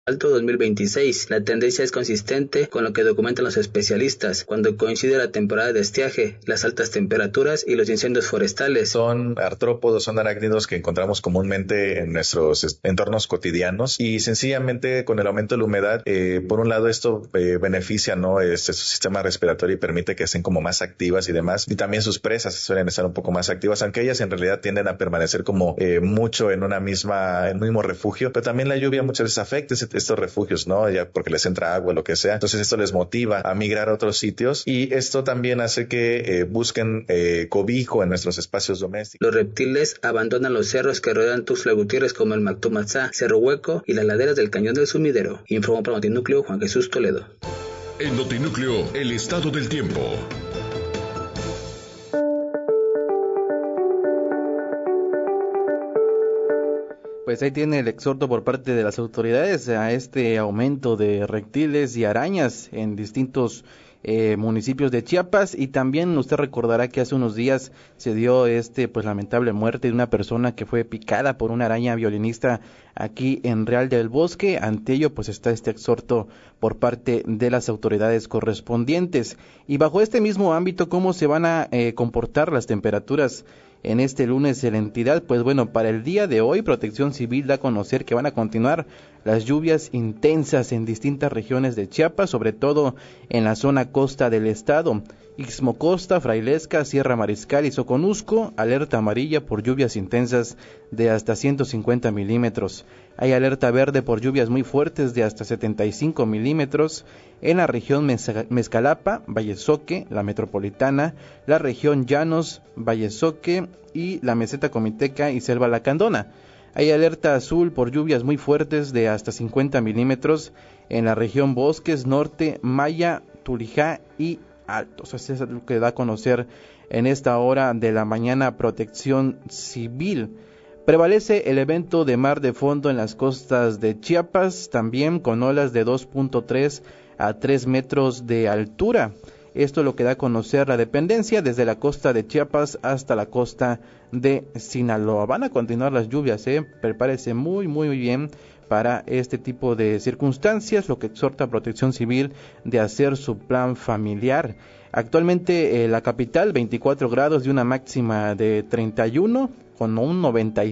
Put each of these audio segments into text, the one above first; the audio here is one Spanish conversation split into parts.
alto 2026. La tendencia es consistente con lo que documentan los especialistas, cuando coincide la temporada de estiaje, las altas temperaturas y los incendios forestales. Son artrópodos, son arácnidos que encontramos comúnmente en nuestros entornos cotidianos y sencillamente con el aumento de la humedad, por un lado esto beneficia, ¿no? Su sistema respiratorio y permite que estén como más activas y demás, y también sus presas suelen estar un poco más activas, aunque ellas en realidad tienden a permanecer como mucho en un mismo refugio, pero también la lluvia muchas veces afecta estos refugios, ¿no? Ya porque les entra agua, lo que sea. Entonces esto les motiva a migrar a otros sitios y esto también hace que busquen cobijo en nuestros espacios domésticos. Los reptiles abandonan los cerros que rodean Tuxtla Gutiérrez como el Mactumazá, Cerro Hueco y las laderas del Cañón del Sumidero. Informó para Notinúcleo Juan Jesús Toledo. En Notinúcleo, el estado del tiempo. Pues ahí tiene el exhorto por parte de las autoridades a este aumento de reptiles y arañas en distintos municipios de Chiapas, y también usted recordará que hace unos días se dio pues lamentable muerte de una persona que fue picada por una araña violinista aquí en Real del Bosque. Ante ello pues está este exhorto por parte de las autoridades correspondientes. Y bajo este mismo ámbito, ¿cómo se van a comportar las temperaturas en este lunes en la entidad? Pues bueno, para el día de hoy Protección Civil da a conocer que van a continuar las lluvias intensas en distintas regiones de Chiapas, sobre todo en la zona costa del estado. Ixmocosta, Frailesca, Sierra Mariscal y Soconusco, alerta amarilla por lluvias intensas de hasta 150 milímetros. Hay alerta verde por lluvias muy fuertes de hasta 75 milímetros en la región Mezcalapa, Vallesoque, la Metropolitana, la región Llanos, Vallesoque y la Meseta Comiteca y Selva Lacandona. Hay alerta azul por lluvias muy fuertes de hasta 50 milímetros en la región Bosques, Norte, Maya, Tulijá y Altos. Así es lo que da a conocer en esta hora de la mañana Protección Civil. Prevalece el evento de mar de fondo en las costas de Chiapas, también con olas de 2.3 a 3 metros de altura. Esto es lo que da a conocer la dependencia desde la costa de Chiapas hasta la costa de Sinaloa. Van a continuar las lluvias, prepárese muy bien para este tipo de circunstancias, lo que exhorta a Protección Civil de hacer su plan familiar. Actualmente la capital 24 grados de una máxima de 31 con un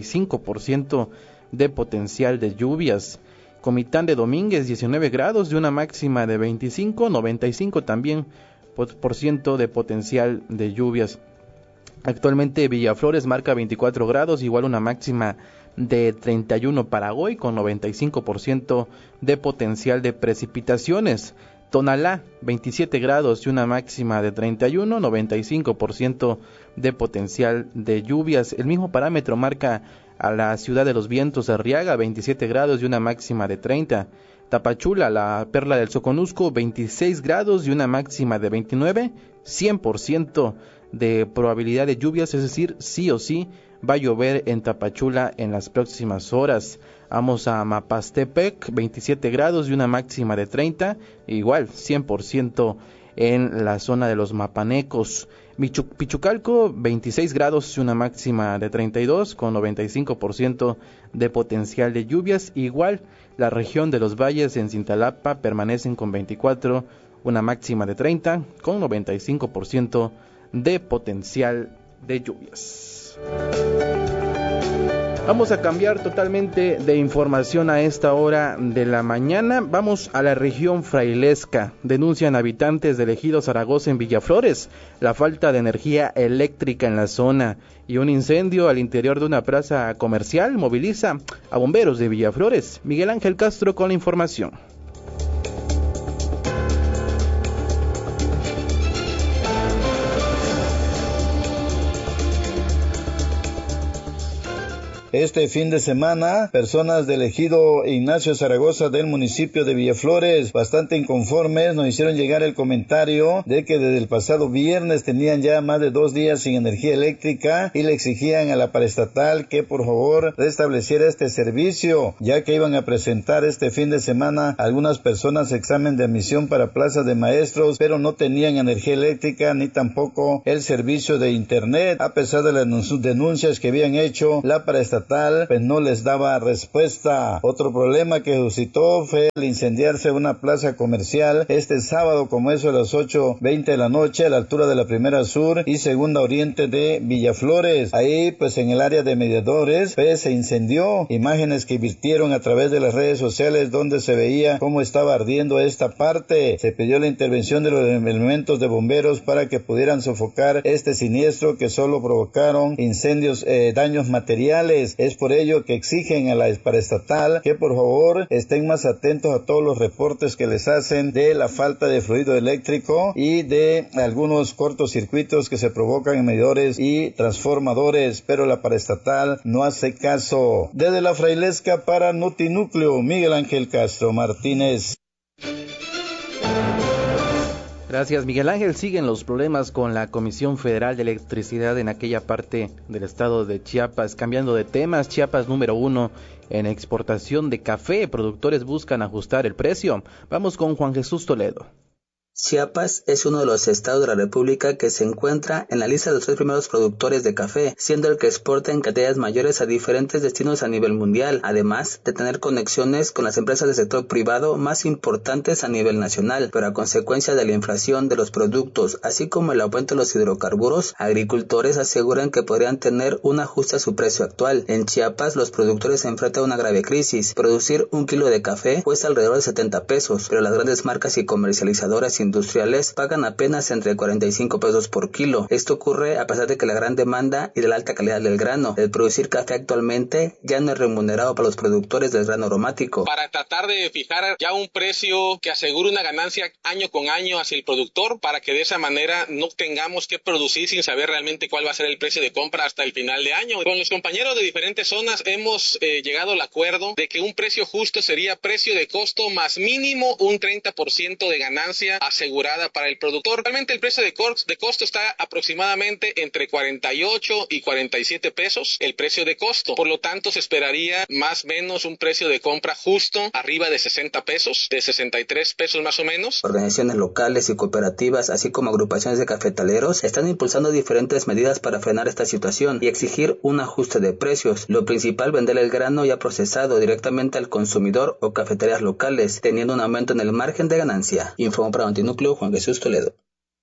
95% de potencial de lluvias. Comitán de Domínguez 19 grados de una máxima de 25, 95 también por ciento de potencial de lluvias. Actualmente Villaflores marca 24 grados, igual una máxima de 31 para hoy con 95% de potencial de precipitaciones. Tonalá 27 grados y una máxima de 31, 95% de potencial de lluvias. El mismo parámetro marca a la ciudad de los vientos Arriaga 27 grados y una máxima de 30. Tapachula, la perla del Soconusco, 26 grados y una máxima de 29, 100% de probabilidad de lluvias, es decir, sí o sí va a llover en Tapachula en las próximas horas. Vamos a Mapastepec, 27 grados y una máxima de 30, igual 100% en la zona de los Mapanecos. Pichucalco, 26 grados y una máxima de 32, con 95% de potencial de lluvias. Igual, la región de los valles en Cintalapa permanecen con 24, una máxima de 30, con 95% de potencial de lluvias. Vamos a cambiar totalmente de información a esta hora de la mañana. Vamos a la región frailesca. Denuncian habitantes del ejido Zaragoza en Villaflores la falta de energía eléctrica en la zona, y un incendio al interior de una plaza comercial moviliza a bomberos de Villaflores. Miguel Ángel Castro con la información. Este fin de semana, personas del ejido Ignacio Zaragoza del municipio de Villaflores, bastante inconformes, nos hicieron llegar el comentario de que desde el pasado viernes tenían ya más de 2 días sin energía eléctrica y le exigían a la paraestatal que por favor restableciera este servicio, ya que iban a presentar este fin de semana algunas personas examen de admisión para plazas de maestros, pero no tenían energía eléctrica ni tampoco el servicio de internet, a pesar de las denuncias que habían hecho la paraestatal estatal pues no les daba respuesta. Otro problema que suscitó fue el incendiarse una plaza comercial este sábado como eso a las 8:20 de la noche a la altura de la Primera Sur y Segunda Oriente de Villaflores. Ahí pues en el área de Mediadores pues se incendió. Imágenes que virtieron a través de las redes sociales donde se veía cómo estaba ardiendo esta parte. Se pidió la intervención de los elementos de bomberos para que pudieran sofocar este siniestro que solo provocaron incendios, daños materiales. Es por ello que exigen a la paraestatal que por favor estén más atentos a todos los reportes que les hacen de la falta de fluido eléctrico y de algunos cortocircuitos que se provocan en medidores y transformadores, pero la paraestatal no hace caso. Desde la Frailesca para Notinúcleo, Miguel Ángel Castro Martínez. Gracias, Miguel Ángel. Siguen los problemas con la Comisión Federal de Electricidad en aquella parte del estado de Chiapas. Cambiando de temas, Chiapas número 1 en exportación de café. Productores buscan ajustar el precio. Vamos con Juan Jesús Toledo. Chiapas es uno de los estados de la República que se encuentra en la lista de los 3 primeros productores de café, siendo el que exporta en cantidades mayores a diferentes destinos a nivel mundial, además de tener conexiones con las empresas del sector privado más importantes a nivel nacional, pero a consecuencia de la inflación de los productos, así como el aumento de los hidrocarburos, agricultores aseguran que podrían tener un ajuste a su precio actual. En Chiapas, los productores se enfrentan a una grave crisis. Producir 1 kilo de café cuesta alrededor de 70 pesos, pero las grandes marcas y comercializadoras industriales pagan apenas entre 45 pesos por kilo. Esto ocurre a pesar de que la gran demanda y de la alta calidad del grano. El producir café actualmente ya no es remunerado para los productores del grano aromático. Para tratar de fijar ya un precio que asegure una ganancia año con año hacia el productor, para que de esa manera no tengamos que producir sin saber realmente cuál va a ser el precio de compra hasta el final de año. Con los compañeros de diferentes zonas hemos llegado al acuerdo de que un precio justo sería precio de costo más mínimo un 30% de ganancia asegurada para el productor. Realmente el precio de costo está aproximadamente entre 48 y 47 pesos el precio de costo. Por lo tanto, se esperaría más o menos un precio de compra justo arriba de 60 pesos, de 63 pesos más o menos. Organizaciones locales y cooperativas, así como agrupaciones de cafetaleros, están impulsando diferentes medidas para frenar esta situación y exigir un ajuste de precios. Lo principal, vender el grano ya procesado directamente al consumidor o cafeterías locales, teniendo un aumento en el margen de ganancia. Informó para Notinúcleo Juan Jesús Toledo.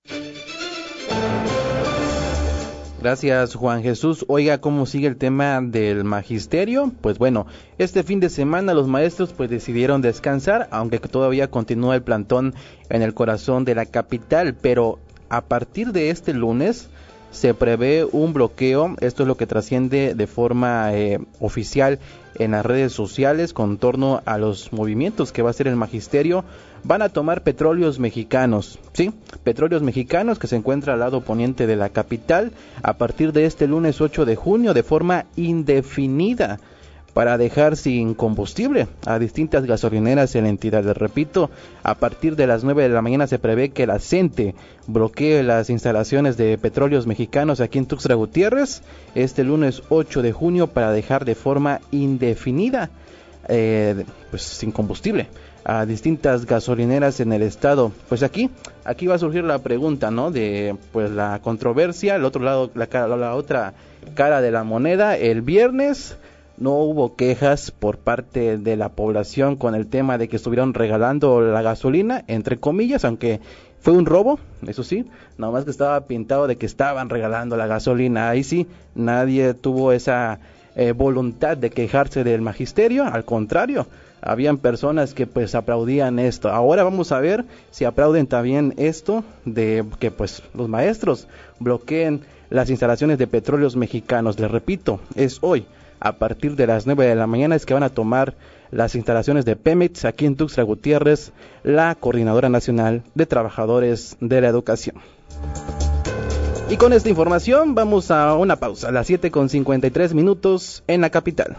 Gracias, Juan Jesús. Oiga, ¿cómo sigue el tema del magisterio? Pues bueno, este fin de semana los maestros pues decidieron descansar, aunque todavía continúa el plantón en el corazón de la capital, pero a partir de este lunes se prevé un bloqueo. Esto es lo que trasciende de forma oficial en las redes sociales con torno a los movimientos que va a hacer el magisterio. Van a tomar Petróleos Mexicanos, ¿sí? Petróleos Mexicanos, que se encuentra al lado poniente de la capital, a partir de este lunes 8 de junio de forma indefinida, para dejar sin combustible a distintas gasolineras en la entidad. Les repito, a partir de las 9 de la mañana se prevé que la CENTE bloquee las instalaciones de Petróleos Mexicanos aquí en Tuxtla Gutiérrez este lunes 8 de junio para dejar de forma indefinida pues sin combustible a distintas gasolineras en el estado. Pues aquí va a surgir la pregunta, ¿no? De pues la controversia, el otro lado, la otra cara de la moneda. El viernes no hubo quejas por parte de la población con el tema de que estuvieron regalando la gasolina, entre comillas, aunque fue un robo, eso sí, nada más que estaba pintado de que estaban regalando la gasolina. Ahí sí, nadie tuvo esa voluntad de quejarse del magisterio, al contrario, habían personas que pues aplaudían esto. Ahora vamos a ver si aplauden también esto de que pues los maestros bloqueen las instalaciones de Petróleos Mexicanos. Les repito, es hoy, a partir de las 9 de la mañana es que van a tomar las instalaciones de Pemex aquí en Tuxtla Gutiérrez, la Coordinadora Nacional de Trabajadores de la Educación. Y con esta información vamos a una pausa, a las 7:53 en la capital.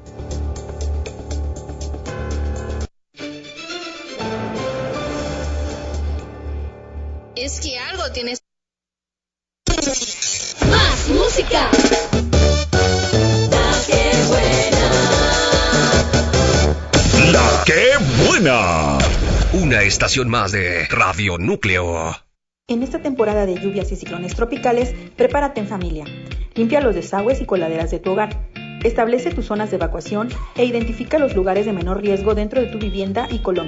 Es que algo tienes. ¡Más música! ¡La que buena! Una estación más de Radio Núcleo. En esta temporada de lluvias y ciclones tropicales, prepárate en familia. Limpia los desagües y coladeras de tu hogar. Establece tus zonas de evacuación e identifica los lugares de menor riesgo dentro de tu vivienda y colonia.